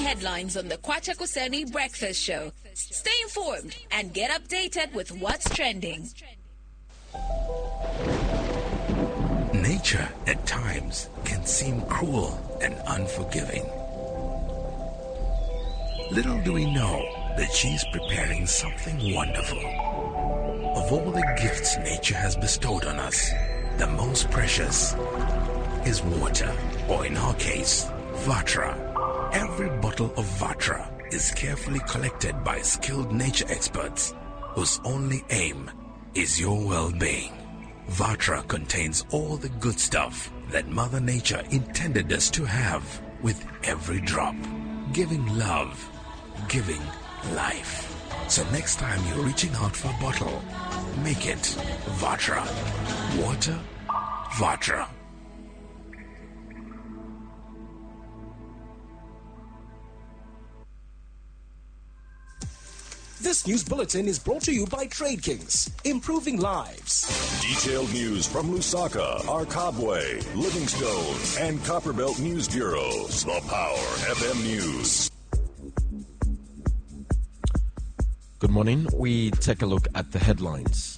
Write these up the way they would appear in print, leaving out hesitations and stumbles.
headlines on the Kwacha Kuseni Breakfast Show. Stay informed and get updated with what's trending. Nature at times can seem cruel and unforgiving. Little do we know that she's preparing something wonderful. Of all the gifts nature has bestowed on us, the most precious is water, or in our case, Vatra. Every bottle of Vatra is carefully collected by skilled nature experts whose only aim is your well-being. Vatra contains all the good stuff that Mother Nature intended us to have with every drop, giving love, giving life. So next time you're reaching out for a bottle, make it Vatra. Water, Vatra. This news bulletin is brought to you by Trade Kings, improving lives. Detailed news from Lusaka, Arkabwe, Livingstone, and Copperbelt News Bureaus. The Power FM News. Good morning. We take a look at the headlines.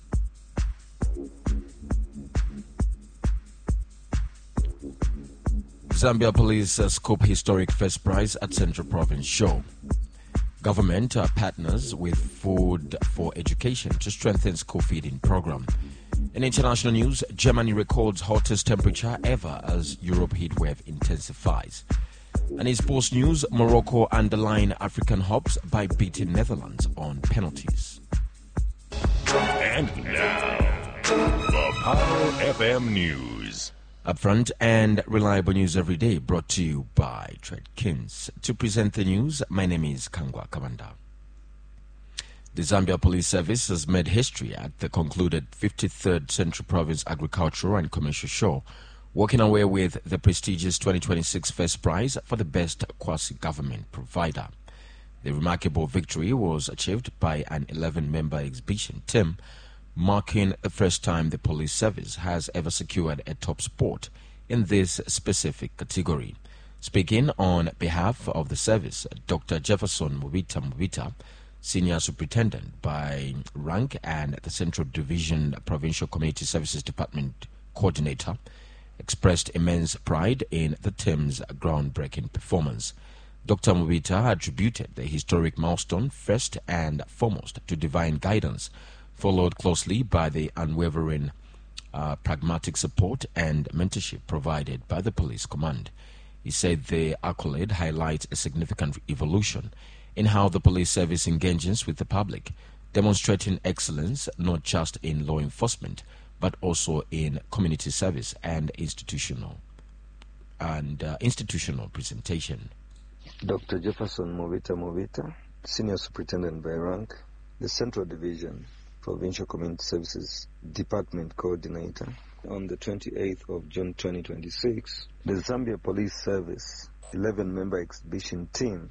Zambia Police scoop historic first prize at Central Province Show. Government partners with Food for Education to strengthen school feeding program. In international news, Germany records hottest temperature ever as Europe heatwave intensifies. And in sports news, Morocco underline African hopes by beating Netherlands on penalties. And now, the Power FM News. Upfront and reliable news every day, brought to you by Trade Kings. To present the news, my name is Kangwa Kabanda. The Zambia Police Service has made history at the concluded 53rd Central Province Agricultural and Commercial Show, walking away with the prestigious 2026 First Prize for the Best Quasi-Government Provider. The remarkable victory was achieved by an 11-member exhibition team, marking the first time the police service has ever secured a top spot in this specific category. Speaking on behalf of the service, Dr. Jefferson Mubita, Senior Superintendent by rank and the Central Division Provincial Community Services Department Coordinator, expressed immense pride in the team's groundbreaking performance. Dr. Mubita attributed the historic milestone first and foremost to divine guidance, followed closely by the unwavering pragmatic support and mentorship provided by the police command. He said the accolade highlights a significant evolution in how the police service engages with the public, demonstrating excellence not just in law enforcement but also in community service and institutional presentation. Dr. Jefferson Mubita, Senior Superintendent by rank, the Central Division Provincial Community Services Department Coordinator. On the 28th of June 2026, the Zambia Police Service 11-member exhibition team